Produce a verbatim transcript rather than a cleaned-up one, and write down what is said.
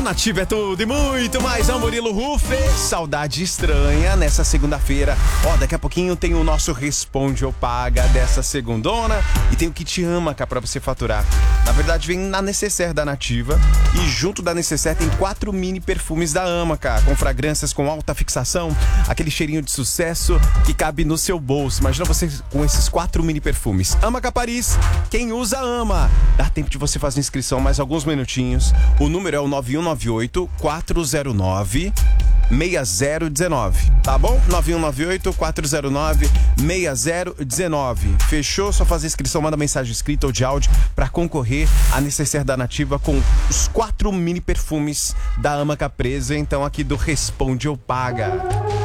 Nativa é tudo e muito mais. É o Murilo Rufe. Saudade estranha nessa segunda-feira. Ó, daqui a pouquinho tem o nosso Responde ou Paga dessa segundona. E tem o que te ama, cá, pra você faturar. Na verdade, vem na necessaire da Nativa. E junto da necessaire tem quatro mini perfumes da Ama, cá, com fragrâncias com alta fixação. Aquele cheirinho de sucesso que cabe no seu bolso. Imagina você com esses quatro mini perfumes. Ama Paris, quem usa ama. Dá tempo de você fazer inscrição mais alguns minutinhos. O número é o nove um nove oito, quatro zero nove, seis zero um nove, tá bom? nove um nove oito, quatro zero nove, seis zero um nove. Fechou? Só fazer inscrição, manda mensagem escrita ou de áudio pra concorrer à necessaire da Nativa com os quatro mini perfumes da Ama Caprese. Então aqui do Responde ou Paga.